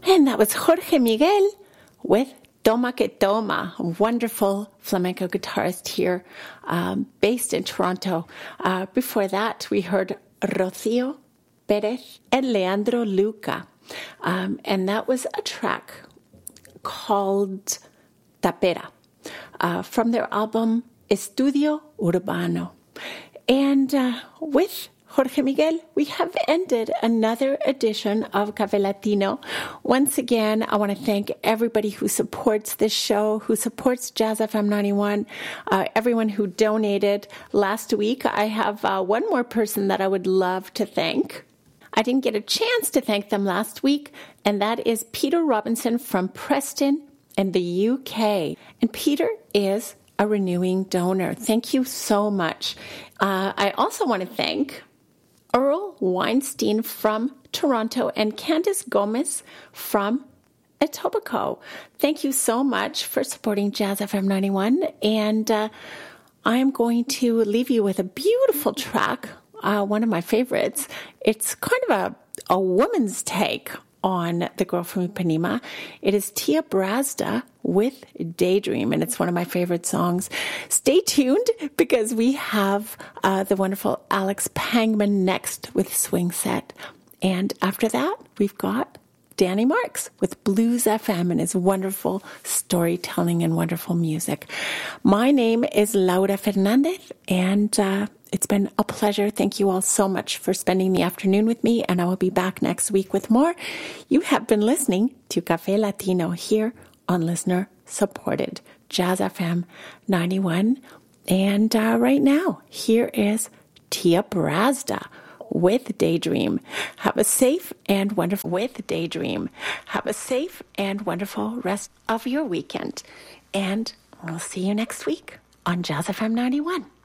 And that was Jorge Miguel with Toma que Toma, a wonderful flamenco guitarist here, based in Toronto. Before that, we heard Rocío Pérez and Leandro Luca. And that was a track called Tapera from their album Estudio Urbano. And with Jorge Miguel, we have ended another edition of Café Latino. Once again, I want to thank everybody who supports this show, who supports Jazz FM 91, everyone who donated last week. I have one more person that I would love to thank. I didn't get a chance to thank them last week, and that is Peter Robinson from Preston in the UK. And Peter is a renewing donor. Thank you so much. I also want to thank Earl Weinstein from Toronto and Candice Gomez from Etobicoke. Thank you so much for supporting Jazz FM 91. And I am going to leave you with a beautiful track, one of my favorites. It's kind of a woman's take on the girl from Ipanema. It is Tia Brazda with Daydream, and it's one of my favorite songs. Stay tuned because we have the wonderful Alex Pangman next with Swing Set. And after that, we've got Danny Marks with Blues FM and his wonderful storytelling and wonderful music. My name is Laura Fernandez, and it's been a pleasure. Thank you all so much for spending the afternoon with me, and I will be back next week with more. You have been listening to Café Latino here on listener-supported Jazz FM 91. And right now, here is Tia Brazda with Daydream. Have a safe and wonderful rest of your weekend. And we'll see you next week on Jazz FM 91.